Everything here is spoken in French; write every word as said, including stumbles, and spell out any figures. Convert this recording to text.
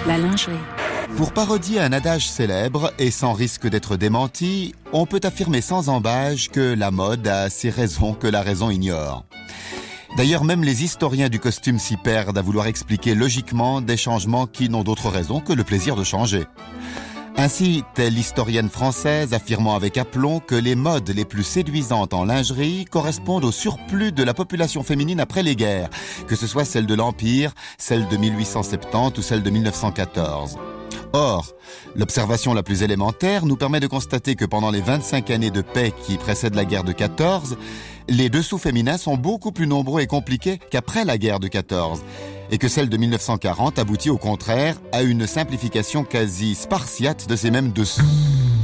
La lingerie. Pour parodier un adage célèbre et sans risque d'être démenti, on peut affirmer sans embâche que la mode a ses raisons que la raison ignore. D'ailleurs, même les historiens du costume s'y perdent à vouloir expliquer logiquement des changements qui n'ont d'autre raison que le plaisir de changer. Ainsi, telle l'historienne française affirmant avec aplomb que les modes les plus séduisantes en lingerie correspondent au surplus de la population féminine après les guerres, que ce soit celle de l'Empire, celle de mille huit cent soixante-dix ou celle de mille neuf cent quatorze. Or, l'observation la plus élémentaire nous permet de constater que pendant les vingt-cinq années de paix qui précèdent la guerre de quatorze, les dessous féminins sont beaucoup plus nombreux et compliqués qu'après la guerre de quatorze, et que celle de mille neuf cent quarante aboutit au contraire à une simplification quasi spartiate de ces mêmes dessous.